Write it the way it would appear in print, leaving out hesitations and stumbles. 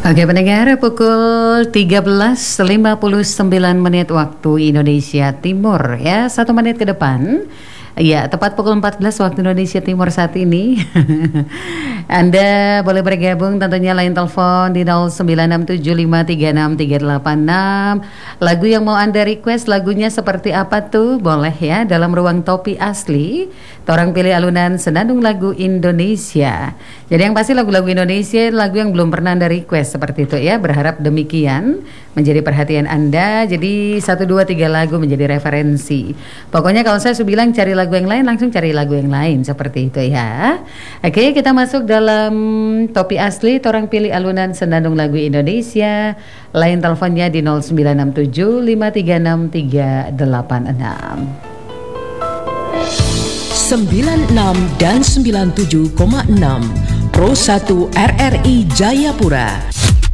Oke pendengar, pukul 13.59 waktu Indonesia Timur ya, 1 menit ke depan. Ya, tepat pukul 14 waktu Indonesia Timur saat ini. Anda boleh bergabung tentunya line telepon di 0967536386. Lagu yang mau Anda request, lagunya seperti apa tuh? Boleh ya, dalam ruang Topi Asli. Torang pilih alunan senandung lagu Indonesia. Jadi yang pasti lagu-lagu Indonesia, lagu yang belum pernah Anda request seperti itu ya. Berharap demikian menjadi perhatian Anda. Jadi 1, 2, 3 lagu menjadi referensi. Pokoknya kalau saya bilang cari lagu yang lain, langsung cari lagu yang lain seperti itu ya. Oke, kita masuk dalam Topi Asli. Torang pilih alunan senandung lagu Indonesia. Line teleponnya di 0967536386. 96 dan 97,6 Pro 1 RRI Jayapura.